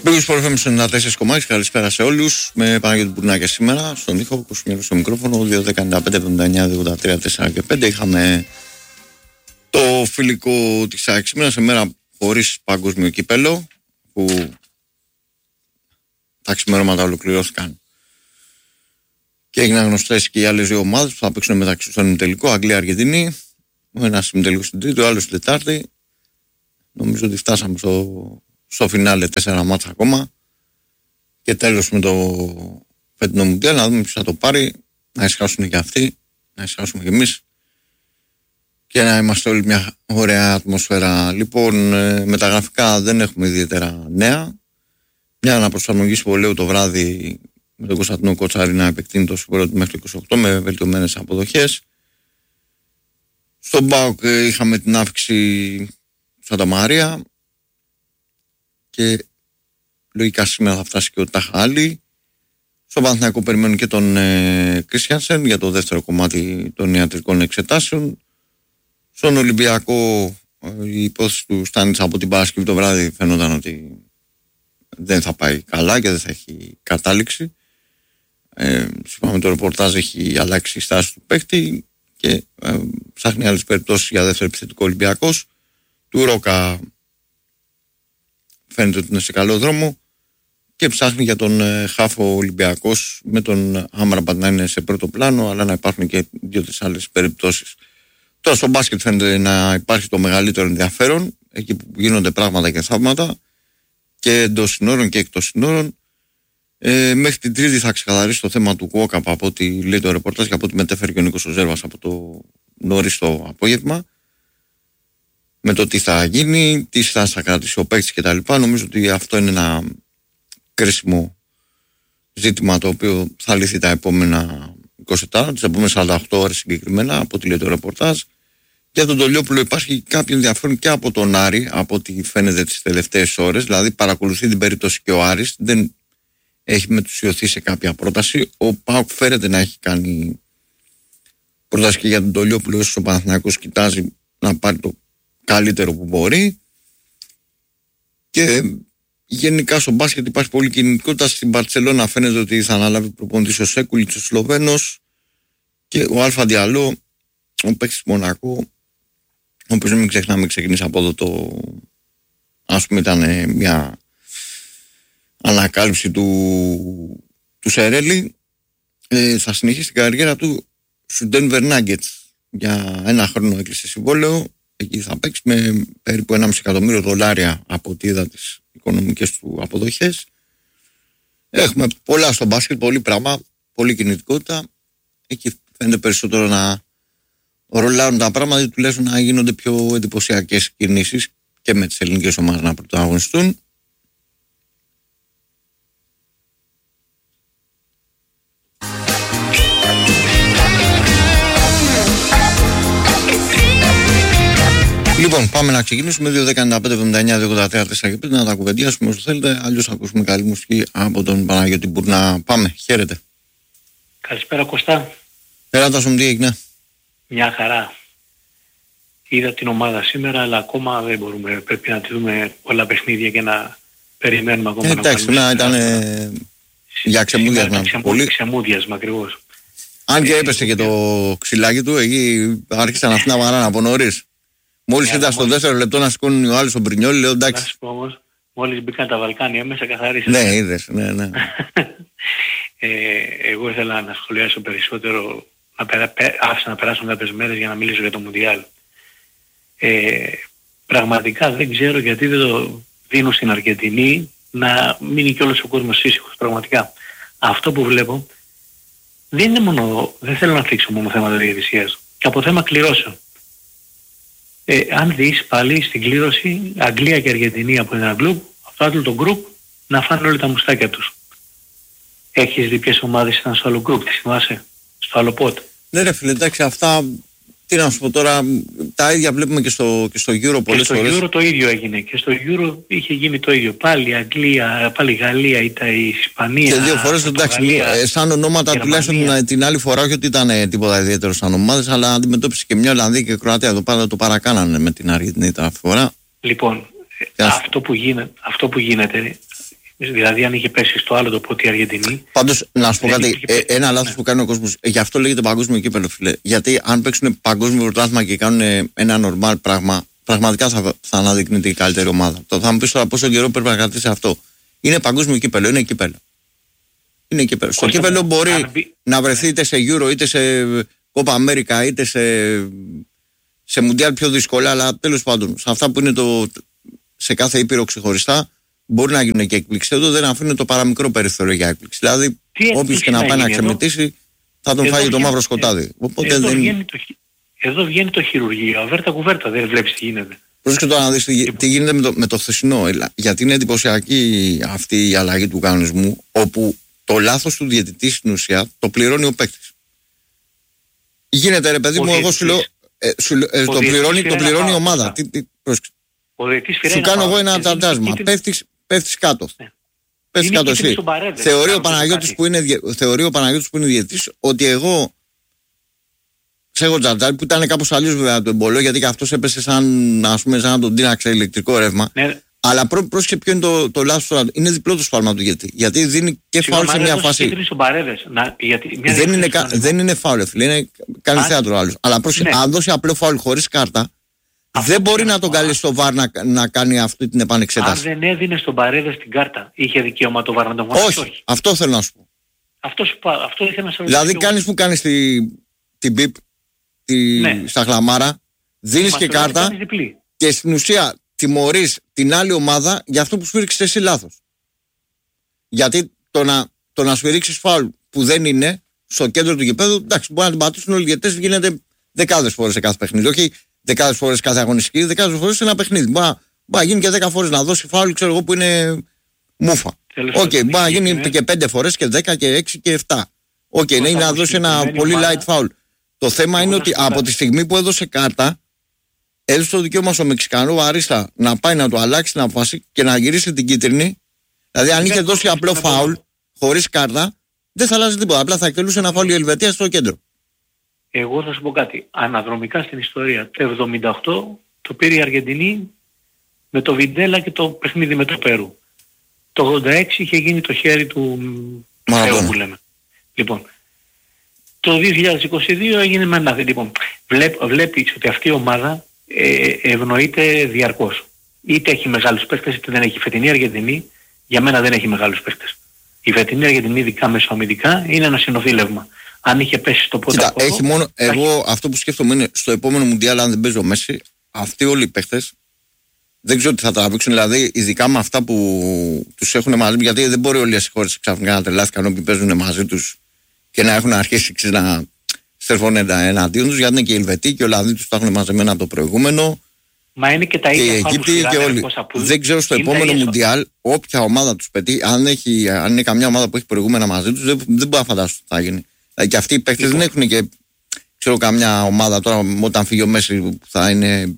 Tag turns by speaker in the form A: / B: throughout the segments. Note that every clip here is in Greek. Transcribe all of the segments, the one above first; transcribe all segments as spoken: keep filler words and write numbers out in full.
A: Λόγους Sport εφ εμ ενενήντα τέσσερα κόμμα έξι, καλησπέρα σε όλους. Με Παναγιώτη Μπουρνάκια σήμερα στον ήχο, Κοσμίρο στο μικρόφωνο, δύο δέκα ενενήντα πέντε εβδομήντα εννιά ογδόντα τρία τέσσερα και πέντε. Είχαμε το φιλικό της ΑΕΚ σήμερα σε μέρα χωρίς παγκόσμιο κύπελο, που τα ξημερώματα ολοκληρώθηκαν και έγιναν γνωστές και οι άλλες δύο ομάδες που θα παίξουν μεταξύ στον ημιτελικό, Αγγλία-Αργεντινή. Ο ένας ημιτελικός στην Τρίτη, ο άλλος στην Τετάρτη. Νομίζω ότι φτάσαμε στο, στο φινάλε, τέσσερα μάτσα ακόμα. Και τέλος με το φετινό Μουντιάλ, να δούμε ποιος θα το πάρει, να ησυχάσουν και αυτοί, να ησυχάσουμε και εμείς και να είμαστε όλοι μια ωραία ατμοσφαίρα. Λοιπόν, με τα γραφικά δεν έχουμε ιδιαίτερα νέα. Μια αναπροσαρμογή συμβολαίου το βράδυ με τον Κωνσταντινό Κοτσάρη να επεκτείνει το συμβόλαιο του μέχρι το είκοσι οκτώ με βελτιωμένες αποδοχές. Στον ΠΑΟΚ είχαμε την αύξηση του Σανταμαρία και λογικά σήμερα θα φτάσει και ο Ταχάλη. Στον Παναθηναϊκό περιμένουν και τον ε, Κρίστιανσεν για το δεύτερο κομμάτι των ιατρικών εξετάσεων. Στον Ολυμπιακό ε, η υπόθεση του Στάνιτσα από την Παρασκευή το βράδυ φαινόταν ότι δεν θα πάει καλά και δεν θα έχει κατάληξη. Ε, Σύμφωνα με το ρεπορτάζ έχει αλλάξει η στάση του παίκτη και ε, ψάχνει άλλες περιπτώσεις για δεύτερο επιθετικό Ολυμπιακός. Του Ρόκα φαίνεται ότι είναι σε καλό δρόμο και ψάχνει για τον ε, Χάφο Ολυμπιακός με τον Άμραμπατ να είναι σε πρώτο πλάνο, αλλά να υπάρχουν και δύο-τρεις άλλες περιπτώσεις. Τώρα στο μπάσκετ φαίνεται να υπάρχει το μεγαλύτερο ενδιαφέρον, εκεί που γίνονται πράγματα και θαύματα και εντός συνόρων και εκτός συνόρων. Ε, μέχρι την Τρίτη θα ξεκαθαρίσει το θέμα του Walkup από ό,τι λέει το ρεπορτάζ και από ό,τι μετέφερε και ο Νίκος Ζέρβας από το νωρίς το απόγευμα. Με το τι θα γίνει, τι στάση θα κρατήσει ο παίκτης κτλ. Νομίζω ότι αυτό είναι ένα κρίσιμο ζήτημα το οποίο θα λυθεί τα επόμενα είκοσι τέσσερα, τις επόμενες σαράντα οκτώ ώρες συγκεκριμένα, από ό,τι λέει το ρεπορτάζ. Για τον Τολιόπουλο υπάρχει κάποιο ενδιαφέρον και από τον Άρη, από ό,τι φαίνεται τις τελευταίες ώρες. Δηλαδή παρακολουθεί την περίπτωση και ο Άρης, δεν έχει μετουσιωθεί σε κάποια πρόταση. Ο ΠΑΟΚ φέρεται να έχει κάνει πρόταση και για τον Τολιόπουλο, όσο ο Παναθηναϊκός κοιτάζει να πάρει το καλύτερο που μπορεί. Και γενικά στο μπάσκετ υπάρχει πολλή κινητικότητα. Στην Μπαρτσελώνα φαίνεται ότι θα αναλάβει προπονητής ο Σέκουλιτς, ο Σλοβαίνος, και ο Αλφα Διαλό, ο παίκτης Μονακό, ο οποίος, μην ξεχνάμε, ξεκίνησε από εδώ το, ας πούμε, ήταν μια ανακάλυψη του, του Σερέλη. Ε, θα συνεχίσει την καριέρα του στους Denver Nuggets. Για ένα χρόνο έκλεισε συμβόλαιο. Εκεί θα παίξει με περίπου ένα κόμμα πέντε εκατομμύριο δολάρια από ό,τι είδα τις οικονομικές του αποδοχές. Έχουμε πολλά στο μπάσκετ, πολύ πράγμα, πολλή κινητικότητα. Εκεί φαίνεται περισσότερο να ρολάρουν τα πράγματα ή τουλάχιστον να γίνονται πιο εντυπωσιακές κινήσεις και με τις ελληνικές ομάδες να πρωταγωνιστούν. Λοιπόν, πάμε να ξεκινήσουμε. δύο δέκα ενενήντα πέντε εβδομήντα εννιά ογδόντα τρία τέσσερα και πέντε, να τα κουβεντιάσουμε όσο θέλετε. Αλλιώς θα ακούσουμε καλή μουσική από τον Παναγιώτη Μπουρνά. Πάμε, χαίρετε.
B: Καλησπέρα Κωστά.
A: Πέρατα σου, τι έγινε?
B: Μια χαρά. Είδα την ομάδα σήμερα, αλλά ακόμα δεν μπορούμε. Πρέπει να τη δούμε πολλά παιχνίδια και να περιμένουμε ακόμα.
A: Ε, εντάξει, να ήταν ε, για ξεμούδιασμα.
B: Πολύ ξεμούδιασμα ακριβώς.
A: Αν και έπεσε και το ξυλάκι του, εκεί άρχισαν αυτοί να βαράνε από νωρίς. Μόλις είδα στο δεύτερο λεπτό να σηκώνουν ο άλλος τον Πρινιόλη, λέω εντάξει.
B: Να σου πω όμως, μόλις μπήκαν τα Βαλκάνια μέσα καθαρίσαν.
A: Ναι, είδες, ναι, ναι.
B: ε, εγώ ήθελα να σχολιάσω περισσότερο, να περα, άφησα να περάσουν κάποιες μέρες για να μιλήσω για το Μουντιάλ. Ε, πραγματικά δεν ξέρω γιατί δεν το δίνουν στην Αργεντινή να μείνει και όλος ο κόσμος ήσυχος. Πραγματικά αυτό που βλέπω δεν είναι μόνο, δεν θέλω να θίξω μόνο θέματα διαιτησίας, και από θέμα κληρώσεων. Ε, αν δεις πάλι στην κλήρωση Αγγλία και Αργεντινή από ένα γκρουπ, αυτό άλλο το γκρουπ να φάνε όλοι τα μουστάκια τους. Έχεις δει ποιες ομάδες ήταν στο άλλο γκρουπ, τι θυμάσαι, στο άλλο πότ?
A: Ναι ρε φίλε, εντάξει, αυτά τι να σου πω τώρα, τα ίδια βλέπουμε και στο, και στο Euro πολλές φορές.
B: Και στο Euro το ίδιο έγινε, και στο Euro είχε γίνει το ίδιο. Πάλι Αγγλία, πάλι Γαλλία, ήταν η Ισπανία.
A: Και δύο φορές, εντάξει, σαν ονόματα τουλάχιστον την άλλη φορά, όχι ότι ήταν τίποτα ιδιαίτερο σαν ομάδες, αλλά αντιμετώπισε και μια Ολλανδία και Κροατία. Εδώ πάντα το παρακάνανε με την Αργεντινή τα φορά.
B: Λοιπόν, αυτό που, γίνεται, αυτό που γίνεται Δηλαδή αν είχε πέσει στο άλλο το πότι η Αργεντινή.
A: Πάντως να σου πω κάτι,
B: είχε...
A: ε, ένα λάθος
B: ναι.
A: που κάνει ο κόσμος, γι' αυτό λέγεται παγκόσμιο κύπελλο, φίλε. Γιατί αν παίξουν παγκόσμιο πρωτάθλημα και κάνουν ένα νορμάλ πράγμα, πραγματικά θα, θα αναδεικνύεται η καλύτερη ομάδα. Το θα μου πεις τώρα πόσο καιρό πρέπει να κρατήσει αυτό. Είναι παγκόσμιο κύπελλο, είναι κύπελλο. Είναι κύπελλο. Στο κύπελλο μπορεί μπει... να βρεθεί είτε σε Euro, είτε σε Copa America, είτε σε, σε Mundial πιο δύσκολα, αλλά τέλος πάντων, σε αυτά που είναι το, σε κάθε ήπειρο ξεχωριστά, μπορεί να γίνουν και έκπληξη. Εδώ δεν αφήνουν το παραμικρό περιθώριο για έκπληξη. Δηλαδή, όποιος και να πάει να ξεμετήσει, θα τον φάει το μαύρο σκοτάδι. Οπότε
B: εδώ,
A: δεν...
B: βγαίνει το, εδώ βγαίνει το χειρουργείο. Αβέρτα κουβέρτα, δεν βλέπεις τι γίνεται.
A: Πρόσεχε τώρα να δεις τι, τι γίνεται με το, με το χθεσινό. Γιατί είναι εντυπωσιακή αυτή η αλλαγή του κανονισμού, όπου το λάθος του διαιτητή στην ουσία το πληρώνει ο παίκτης. Γίνεται ρε παιδί ο μου, εγώ σου λέω. Ε, σου, ε, το πληρώνει, το πληρώνει η ομάδα. Τι, τι, σου κάνω εγώ ένα ταντάσμα. Πέφτεις, πέφτεις κάτω. Ναι. Πέφτεις κάτω εσύ. Θεωρεί ο Παναγιώτης που είναι, θεωρεί ο Παναγιώτης που είναι διαιτητής ότι εγώ σε έχω τζαρτζάρι που ήταν κάπως αλλιώς βέβαια το εμπολό, γιατί και αυτός έπεσε σαν, ας πούμε, σαν να τον τίναξε ηλεκτρικό ρεύμα. Ναι. Αλλά πρό, πρόσεχε ποιο είναι το, το λάθος τώρα. Είναι διπλό το σφάλμα του γιατί. Γιατί δίνει και φάουλ σε μια φάση.
B: Να, γιατί μια
A: δεν, είναι, κα, δεν είναι φάουλ, φίλε. Είναι, κάνει θέατρο άλλος. Αλλά πρόσεχε, ναι. Αν δώσει απλό φάουλ χωρίς κάρτα, αυτό δεν μπορεί να τον καλέσει στο βαρ να, να κάνει αυτή την επανεξέταση.
B: Αν δεν έδινε στον Παρέδες την κάρτα, είχε δικαίωμα το βαρ να τον βάλει.
A: Όχι, όχι, αυτό θέλω να σου πω.
B: Αυτό, σου, αυτό ήθελα να σε ρωτήσω.
A: Δηλαδή κάνεις που κάνεις την τη μπιπ τη, ναι. στα χλαμάρα, δίνεις και κάρτα και στην ουσία τιμωρείς την άλλη ομάδα για αυτό που σφύριξες εσύ λάθος. Γιατί το να, το να σφυρίξεις φάουλ που δεν είναι στο κέντρο του γηπέδου, εντάξει, μπορεί να την πατήσουν όλοι οι διαιτητές, γίνεται δεκάδες φορές σε κάθε παιχνίδι. Όχι δεκάδες φορές κάθε αγωνιστική, δεκάδες φορές σε ένα παιχνίδι. Μπορεί να γίνει και δέκα φορές να δώσει φάουλ, ξέρω εγώ, που είναι μούφα. Οκ, okay, μπορεί να γίνει είναι... και πέντε φορές και δέκα και έξι και επτά. Οκ, okay, ναι, να δώσει ένα πολύ light foul. Το θέμα είναι ότι από τη στιγμή που έδωσε κάρτα, έδωσε το δικαίωμα στο Μεξικανό Βαρίστα να πάει να το αλλάξει την απόφαση και να γυρίσει την κίτρινη. Δηλαδή, αν είχε δώσει απλό φάουλ, χωρίς κάρτα, δεν θα αλλάζει τίποτα. Απλά θα εκτελούσε ένα φάουλ η Ελβετία στο κέντρο.
B: Εγώ θα σου πω κάτι. Αναδρομικά στην ιστορία, το εβδομήντα οκτώ το πήρε η Αργεντινή με το Βιντέλα και το παιχνίδι με το Περού. Το ογδόντα έξι είχε γίνει το χέρι του Θεού που λέμε. Λοιπόν, το δύο χιλιάδες είκοσι δύο έγινε με ένα. Λοιπόν, βλέπ, βλέπεις ότι αυτή η ομάδα ε, ευνοείται διαρκώς. Είτε έχει μεγάλους παίκτες είτε δεν έχει. Η φετινή Αργεντινή για μένα δεν έχει μεγάλους παίκτες. Η φετινή Αργεντινή ειδικά μεσοαμυντικά είναι ένα συνοθήλευμα. Αν είχε πέσει στο πόδι.
A: Κοίτα, έχει μόνο, εγώ έχει... αυτό που σκέφτομαι είναι στο επόμενο Μουντιάλ, αν δεν παίζω Μέση, αυτοί όλοι οι παίχτες δεν ξέρω τι θα τραβήξουν. Δηλαδή, ειδικά με αυτά που τους έχουν μαζί, γιατί δεν μπορεί όλες οι χώρες ξαφνικά να τρελάθηκαν όποιοι παίζουν μαζί τους και να έχουν αρχίσει να στρεφώνουν εναντίον τους, γιατί είναι και οι Ελβετοί και οι Ολλανδοί τους τα έχουν μαζεμένα από το προηγούμενο.
B: Μα είναι και τα ίδια.
A: Και οι Αιγύπτιοι και όλοι. Δεν ξέρω στο επόμενο Μουντιάλ, όποια ομάδα τους πετύχει, αν, έχει, αν είναι καμιά ομάδα που έχει προηγούμενα μαζί τους, δεν, δεν μπορώ να φαντάσω τι θα γίνει. Και αυτοί οι παίκτες δεν έχουν και ξέρω καμιά ομάδα τώρα όταν φύγει ο Μέση που θα είναι.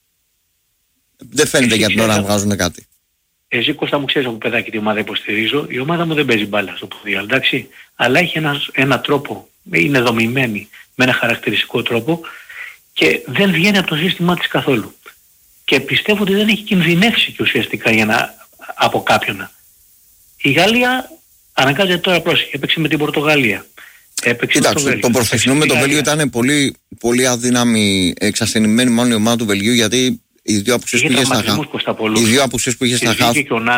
A: Δεν φαίνεται για την ώρα να βγάζουν κάτι.
B: Εσύ Κώστα μου ξέρεις από παιδάκι τι ομάδα υποστηρίζω. Η ομάδα μου δεν παίζει μπάλα στο ποδήλατο, εντάξει. Αλλά έχει ένα, ένα τρόπο, είναι δομημένη με ένα χαρακτηριστικό τρόπο και δεν βγαίνει από το σύστημά της καθόλου. Και πιστεύω ότι δεν έχει κινδυνεύσει και ουσιαστικά για να, από κάποιον. Η Γαλλία αναγκάζεται τώρα πρόσεχε, έπαιξε με την Πορτογαλία.
A: Κοίταξε, το προχθεσινό με το Βέλγιο ήταν πολύ, πολύ αδύναμη, εξασθενημένη μάλλον η ομάδα του Βελγίου, γιατί οι δύο απουσίες που είχε στα χαφ. Οι δύο απουσίες που είχε στα χαφ.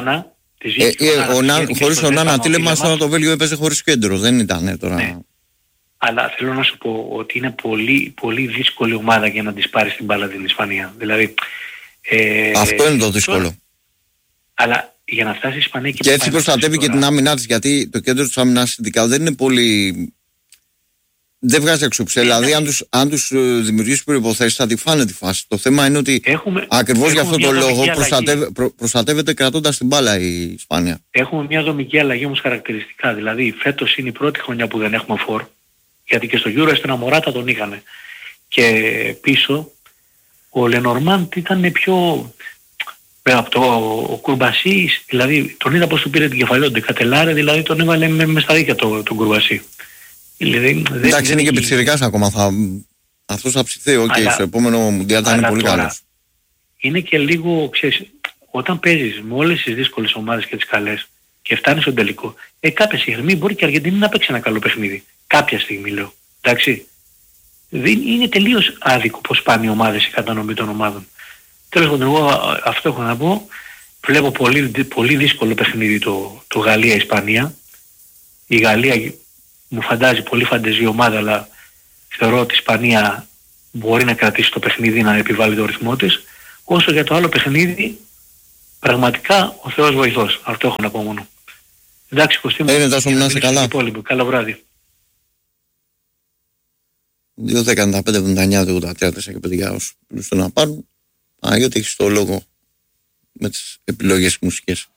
A: Χωρίς ο Νάνα, τι λέμε, τώρα το Βέλγιο έπαιζε χωρίς κέντρο, δεν ήταν τώρα.
B: Ναι. Αλλά θέλω να σου πω ότι είναι πολύ, πολύ δύσκολη ομάδα για να της πάρει την μπάλα την Ισπανία. Δηλαδή, ε,
A: αυτό είναι το δύσκολο.
B: Τώρα, αλλά για να φτάσει η Ισπανία και,
A: και έτσι προστατεύει και την άμυνά της, γιατί το κέντρο της άμυνας ειδικά δεν είναι πολύ. Δεν βγάζει εξούψε. Δηλαδή, αν τους, αν τους δημιουργήσει προϋποθέσεις, θα τη φάνε τη φάση. Το θέμα είναι ότι ακριβώς για αυτό το λόγο προστατεύε, προ, προστατεύεται κρατώντας την μπάλα η Ισπανία.
B: Έχουμε μια δομική αλλαγή όμως χαρακτηριστικά. Δηλαδή, φέτος είναι η πρώτη χρονιά που δεν έχουμε φορ. Γιατί και στο Euro στην Αμοράτα τον είχαμε. Και πίσω ο Λενορμάν ήταν πιο. Από το ο Κουρμπασί, δηλαδή τον είδα πως του πήρε την κεφαλαιότητα. Κατελάρε, δηλαδή τον έβαλε με, με στα δίκια τον το Κουρμπασί. Δηλαδή,
A: εντάξει, είναι και πιτσιρικάς ακόμα. Θα... Αυτός θα ψηθεί, οκ, okay, στο επόμενο Μουντιάλ θα είναι πολύ καλός.
B: Είναι και λίγο, ξέρεις, όταν παίζεις με όλες τις δύσκολες ομάδες και τις καλές, και φτάνει στον τελικό, ε, κάποια στιγμή μπορεί και η Αργεντινή να παίξει ένα καλό παιχνίδι. Κάποια στιγμή λέω. Εντάξει. Δεν είναι τελείως άδικο πως πάνε οι ομάδες, η κατανομή των ομάδων. Τέλος πάντων, εγώ αυτό έχω να πω. Βλέπω πολύ, πολύ δύσκολο παιχνίδι το, το Γαλλία-Ισπανία. Η Γαλλία μου φαντάζει πολύ φαντεζή ομάδα, αλλά θεωρώ ότι η Ισπανία μπορεί να κρατήσει το παιχνίδι, να επιβάλλει το ρυθμό της. Όσο για το άλλο παιχνίδι, πραγματικά ο Θεός βοηθός. Αυτό έχω να πω μόνο. Εντάξει, Κωστή μου.
A: Είναι Τάσο μου, να είσαι καλά.
B: Καλό βράδυ.
A: δύο δεκαεννιά εβδομήντα εννιά ογδόντα τρία τέσσερα και πέντε για όσους να πάρουν. Παναγιώτη, έχεις το λόγο με τις επιλογές μουσικές.